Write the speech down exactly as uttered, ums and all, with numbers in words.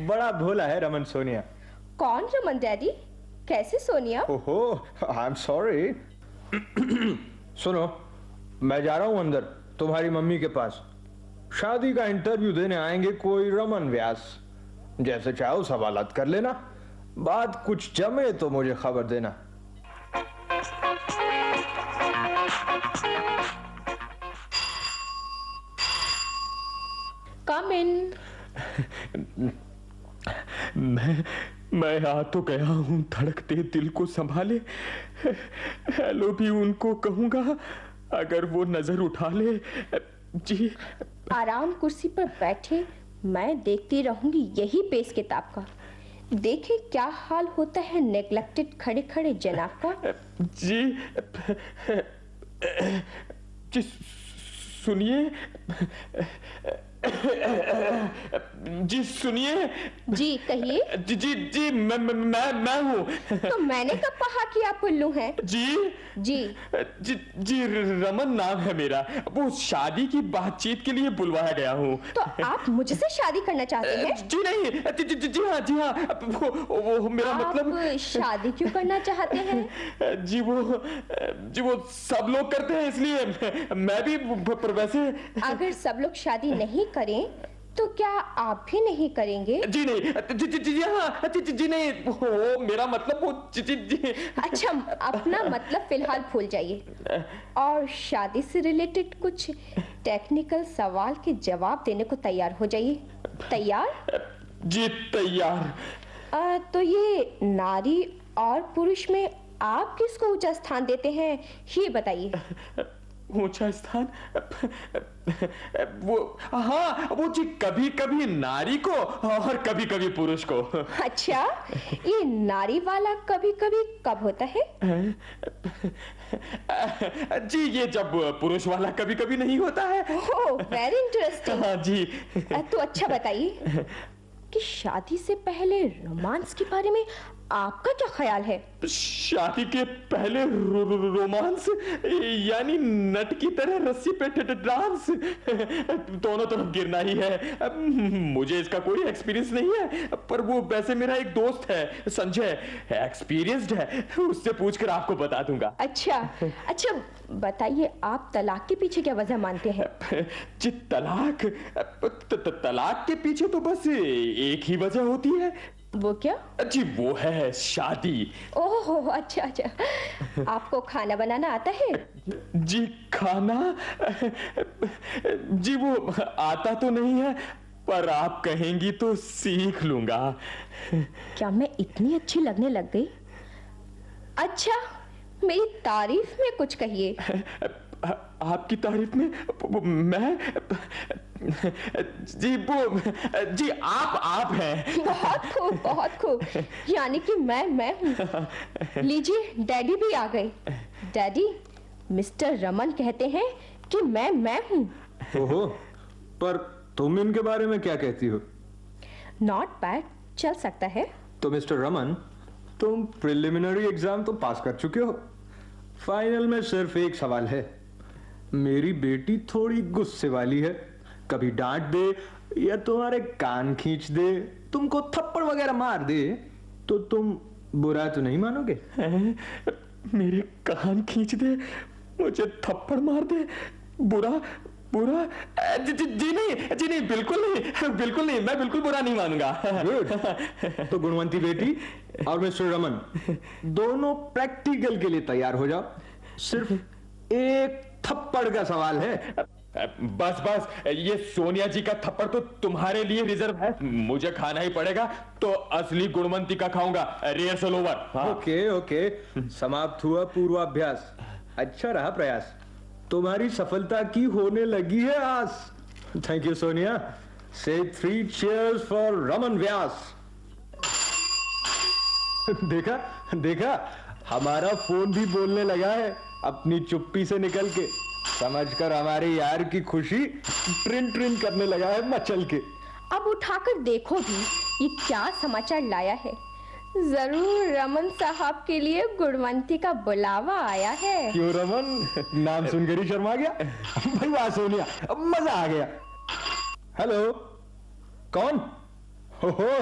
बड़ा भोला है रमन सोनिया। कौन रमन डैडी? कैसे सोनिया? ओहो, आई एम सॉरी। सुनो, मैं जा रहा हूं अंदर तुम्हारी मम्मी के पास। शादी का इंटरव्यू देने आएंगे कोई रमन व्यास। जैसे चाहो सवालात कर लेना, बात कुछ जमे तो मुझे खबर देना। कम इन। मैं मैं आ तो गया हूं, धड़कते दिल को संभाले। हेलो भी उनको कहूंगा अगर वो नजर उठा ले। जी आराम कुर्सी पर बैठे मैं देखती रहूंगी यही पेश किताब का। देखे क्या हाल होता है नेग्लेक्टेड खड़े खड़े जनाब का। जी जी सुनिए, जी सुनिए। जी कहिए। जी जी जी मैं मैं मैं, मैं हूँ। तो मैंने कब कहा कि आप उल्लू हैं? जी जी जी जी रमन नाम है मेरा। वो शादी की बातचीत के लिए बुलवाया गया हूँ। तो आप मुझसे शादी करना चाहते हैं? जी नहीं, जी जी जी, जी हाँ जी हाँ वो, वो मेरा आप मतलब। शादी क्यों करना चाहते हैं? जी वो जी वो सब लोग करते हैं इसलिए मैं भी। पर वैसे अगर सब लोग शादी नहीं करें तो क्या आप भी नहीं करेंगे? जी नहीं, जी जी जी हाँ जी जी जी नहीं, वो मेरा मतलब वो जी जी जी। अच्छा, अपना मतलब फिलहाल भूल जाइए और शादी से रिलेटेड कुछ टेक्निकल सवाल के जवाब देने को तैयार हो जाइए। तैयार? जी तैयार। आ, तो ये नारी और पुरुष में आप किसको ऊंचा स्थान देते हैं ये बताइए। ऊंचा स्थान? वो हाँ वो जी कभी कभी नारी को और कभी कभी पुरुष को। अच्छा, ये नारी वाला कभी कभी कब होता है? जी ये जब पुरुष वाला कभी कभी नहीं होता है। ओह, वेरी इंटरेस्टिंग। हाँ जी। तो अच्छा बताइए कि शादी से पहले रोमांस के बारे में आपका क्या ख्याल है? शादी के पहले रो, रो, रोमांस यानी नट की तरह रस्सी पे डांस, दोनों तरफ गिरना ही है। मुझे इसका कोई एक्सपीरियंस नहीं है, पर वो वैसे मेरा एक दोस्त है संजय, एक्सपीरियंस्ड है, उससे पूछकर आपको बता दूंगा। अच्छा अच्छा बताइए, आप तलाक के पीछे क्या वजह मानते हैं? जी तलाक तलाक के पीछे तो बस एक ही वजह होती है। वो क्या? जी वो है शादी। ओह अच्छा अच्छा, आपको खाना बनाना आता है? जी खाना जी वो आता तो नहीं है, पर आप कहेंगी तो सीख लूंगा। क्या मैं इतनी अच्छी लगने लग गई? अच्छा, मेरी तारीफ में कुछ कहिए। आपकी तारीफ में मैं जी वो जी आप आप हैं। बहुत खूब बहुत खूब, यानी कि मैं मैं हूँ। लीजिए, डैडी भी आ गए। डैडी, मिस्टर रमन कहते हैं कि मैं मैं हूँ। ओहो, पर तुम इनके बारे में क्या कहती हो? नॉट बैड, चल सकता है। तो मिस्टर रमन, तुम प्रिलिमिनरी एग्जाम तो पास कर चुके हो। फाइनल में सिर्फ एक सवाल है। मेरी बेटी थोड़ी गुस्से वाली है, कभी डांट दे या तुम्हारे कान खींच दे, तुमको थप्पड़ वगैरह मार दे, तो तुम बुरा तो नहीं मानोगे? मेरे कान खींच दे, मुझे थप्पड़ मार दे, बुरा बुरा जी, जी, जी नहीं जी नहीं, बिल्कुल नहीं बिल्कुल नहीं, मैं बिल्कुल बुरा नहीं मानूंगा। गुड। तो गुणवंती बेटी और मिस्टर रमन दोनों प्रैक्टिकल के लिए तैयार हो जाओ। सिर्फ एक थप्पड़ का सवाल है। बस बस, ये सोनिया जी का थप्पड़ तो तुम्हारे लिए रिजर्व है, मुझे खाना ही पड़ेगा, तो असली गुणवंती का खाऊंगा। Rehearsal over. हाँ। ओके ओके, समाप्त हुआ पूर्वाभ्यास। अच्छा रहा प्रयास, तुम्हारी सफलता की होने लगी है आस। Thank you Sonia. से थ्री चीयर्स फॉर रमन व्यास। देखा देखा, हमारा फोन भी बोलने लगा है अपनी चुप्पी से निकल के। समझकर हमारे यार की खुशी ट्रिन ट्रिन करने लगा है मचल के। अब उठाकर देखो भी ये क्या समाचार लाया है। जरूर रमन साहब के लिए गुणवंती का बुलावा आया है। क्यों रमन, नाम सुनकर ही शर्मा गया? भाई वाह सोनिया, अब मजा आ गया। हेलो, कौन? हो हो